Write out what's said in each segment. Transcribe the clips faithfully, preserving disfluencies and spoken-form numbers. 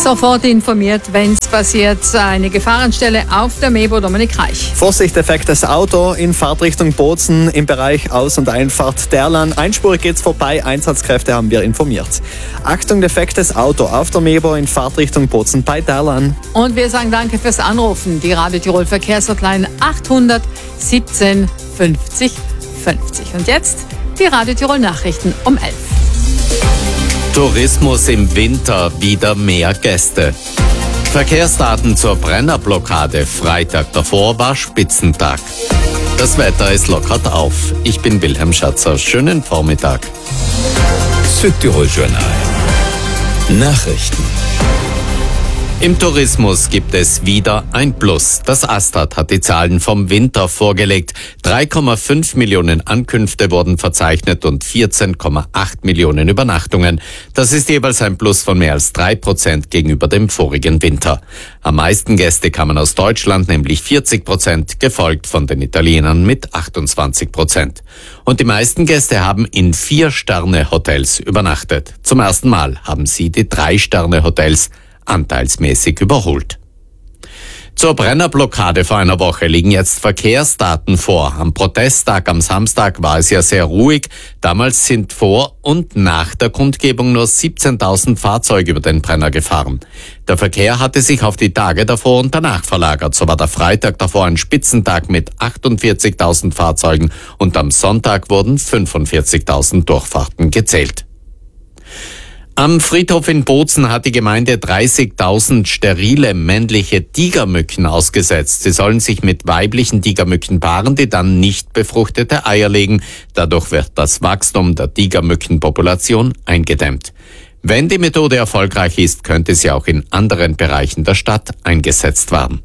Sofort informiert, wenn es passiert. Eine Gefahrenstelle auf der Mebo, Dominik Reich. Vorsicht, defektes Auto in Fahrtrichtung Bozen im Bereich Aus- und Einfahrt Derlan. Einspurig geht's vorbei, Einsatzkräfte haben wir informiert. Achtung, defektes Auto auf der Mebo in Fahrtrichtung Bozen bei Derlan. Und wir sagen danke fürs Anrufen. Die Radio Tirol Verkehrshotline achthundert siebzehn fünfzig fünfzig. Und jetzt die Radio Tirol Nachrichten um elf. Tourismus im Winter, wieder mehr Gäste. Verkehrsdaten zur Brennerblockade. Freitag davor war Spitzentag. Das Wetter, es lockert auf. Ich bin Wilhelm Schatzer. Schönen Vormittag. Südtirol Journal. Nachrichten. Im Tourismus gibt es wieder ein Plus. Das Astat hat die Zahlen vom Winter vorgelegt. drei Komma fünf Millionen Ankünfte wurden verzeichnet und vierzehn Komma acht Millionen Übernachtungen. Das ist jeweils ein Plus von mehr als drei Prozent gegenüber dem vorigen Winter. Am meisten Gäste kamen aus Deutschland, nämlich vierzig Prozent, gefolgt von den Italienern mit achtundzwanzig Prozent. Und die meisten Gäste haben in Vier-Sterne-Hotels übernachtet. Zum ersten Mal haben sie die Drei-Sterne-Hotels anteilsmäßig überholt. Zur Brennerblockade vor einer Woche liegen jetzt Verkehrsdaten vor. Am Protesttag am Samstag war es ja sehr ruhig. Damals sind vor und nach der Kundgebung nur siebzehntausend Fahrzeuge über den Brenner gefahren. Der Verkehr hatte sich auf die Tage davor und danach verlagert. So war der Freitag davor ein Spitzentag mit achtundvierzigtausend Fahrzeugen und am Sonntag wurden fünfundvierzigtausend Durchfahrten gezählt. Am Friedhof in Bozen hat die Gemeinde dreißigtausend sterile männliche Tigermücken ausgesetzt. Sie sollen sich mit weiblichen Tigermücken paaren, die dann nicht befruchtete Eier legen. Dadurch wird das Wachstum der Tigermückenpopulation eingedämmt. Wenn die Methode erfolgreich ist, könnte sie auch in anderen Bereichen der Stadt eingesetzt werden.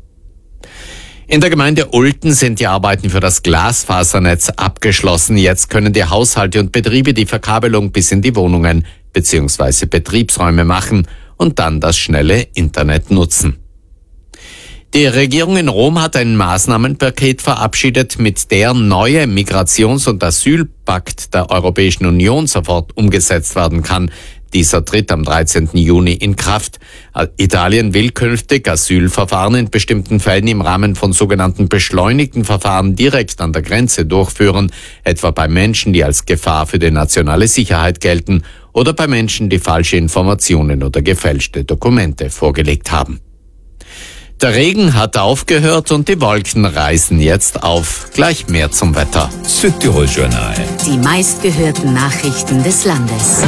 In der Gemeinde Ulten sind die Arbeiten für das Glasfasernetz abgeschlossen. Jetzt können die Haushalte und Betriebe die Verkabelung bis in die Wohnungen bzw. Betriebsräume machen und dann das schnelle Internet nutzen. Die Regierung in Rom hat ein Maßnahmenpaket verabschiedet, mit der neue Migrations- und Asylpakt der Europäischen Union sofort umgesetzt werden kann. Dieser tritt am dreizehnten Juni in Kraft. Italien will künftig Asylverfahren in bestimmten Fällen im Rahmen von sogenannten beschleunigten Verfahren direkt an der Grenze durchführen, etwa bei Menschen, die als Gefahr für die nationale Sicherheit gelten oder bei Menschen, die falsche Informationen oder gefälschte Dokumente vorgelegt haben. Der Regen hat aufgehört und die Wolken reißen jetzt auf. Gleich mehr zum Wetter. Südtirol Journal. Die meistgehörten Nachrichten des Landes.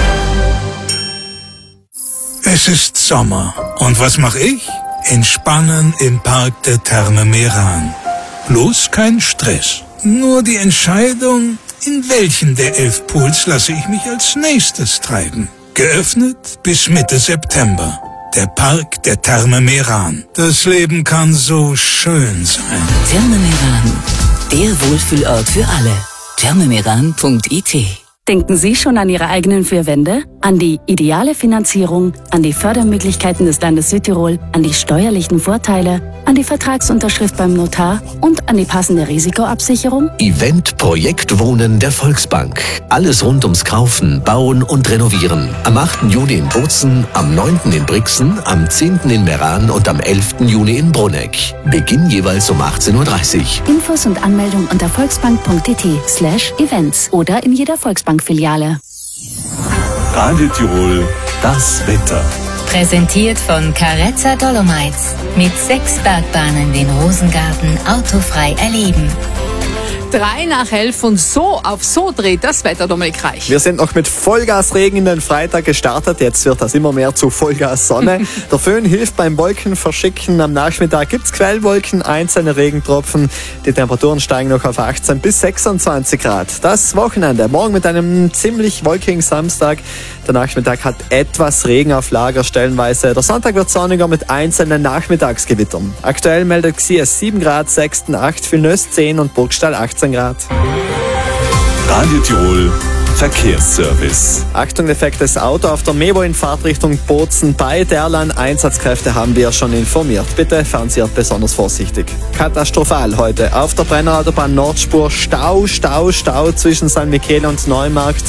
Es ist Sommer. Und was mache ich? Entspannen im Park der Therme Meran. Bloß kein Stress. Nur die Entscheidung, in welchen der elf Pools lasse ich mich als nächstes treiben. Geöffnet bis Mitte September. Der Park der Therme Meran. Das Leben kann so schön sein. Therme Meran. Der Wohlfühlort für alle. thermemeran punkt I T. Denken Sie schon an Ihre eigenen vier Wände? An die ideale Finanzierung, an die Fördermöglichkeiten des Landes Südtirol, an die steuerlichen Vorteile, an die Vertragsunterschrift beim Notar und an die passende Risikoabsicherung? Event Projekt Wohnen der Volksbank. Alles rund ums Kaufen, Bauen und Renovieren. Am achten Juni in Bozen, am neunten in Brixen, am zehnten in Meran und am elften Juni in Bruneck. Beginn jeweils um achtzehn Uhr dreißig. Infos und Anmeldung unter volksbank punkt I T slash events oder in jeder Volksbank-Filiale. Radio Tirol, das Wetter. Präsentiert von Carezza Dolomites. Mit sechs Bergbahnen den Rosengarten autofrei erleben. Drei nach elf und so auf so dreht das Wetter, Dominik Reich. Wir sind noch mit Vollgasregen in den Freitag gestartet. Jetzt wird das immer mehr zu Vollgas-Sonne. Der Föhn hilft beim Wolkenverschicken. Am Nachmittag gibt's Quellwolken, einzelne Regentropfen. Die Temperaturen steigen noch auf achtzehn bis sechsundzwanzig Grad. Das Wochenende. Morgen mit einem ziemlich wolkigen Samstag. Der Nachmittag hat etwas Regen auf Lager stellenweise. Der Sonntag wird sonniger mit einzelnen Nachmittagsgewittern. Aktuell meldet Xies sieben Grad, Sexten acht, Villeneuve zehn und Burgstall achtzehn Grad. Radio Tirol Verkehrsservice. Achtung, defektes Auto auf der Mebo in Fahrtrichtung Bozen bei Derlan. Einsatzkräfte haben wir schon informiert. Bitte fahren Sie besonders vorsichtig. Katastrophal heute auf der Brennerautobahn Nordspur. Stau, Stau, Stau zwischen San Michele und Neumarkt.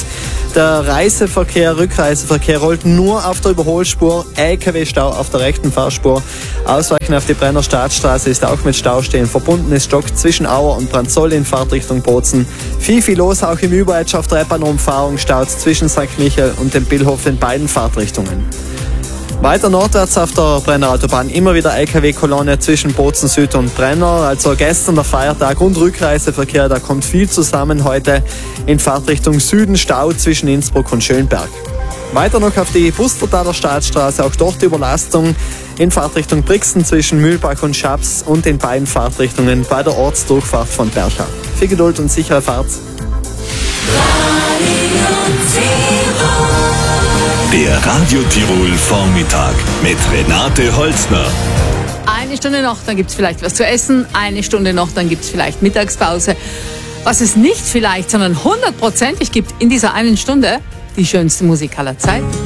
Der Reiseverkehr, Rückreiseverkehr rollt nur auf der Überholspur. L K W-Stau auf der rechten Fahrspur. Ausweichen auf die Brenner Staatsstraße ist auch mit Staustehen verbunden. Es stockt zwischen Auer und Branzoll in Fahrtrichtung Bozen. Viel, viel los auch im Überetsch auf der Reeperbahn-Umfahrung. Staut zwischen Sankt Michael und dem Billhof in beiden Fahrtrichtungen. Weiter nordwärts auf der Brenner Autobahn immer wieder L K W-Kolonne zwischen Bozen Süd und Brenner. Also gestern der Feiertag und Rückreiseverkehr, da kommt viel zusammen heute in Fahrtrichtung Süden, Stau zwischen Innsbruck und Schönberg. Weiter noch auf die Bustertaler Staatsstraße, auch dort Überlastung in Fahrtrichtung Brixen zwischen Mühlbach und Schaps und in beiden Fahrtrichtungen bei der Ortsdurchfahrt von Bercha. Viel Geduld und sichere Fahrt. Der Radio Tirol Vormittag mit Renate Holzner. Eine Stunde noch, dann gibt es vielleicht was zu essen. Eine Stunde noch, dann gibt es vielleicht Mittagspause. Was es nicht vielleicht, sondern hundertprozentig gibt in dieser einen Stunde, die schönste Musik aller Zeiten.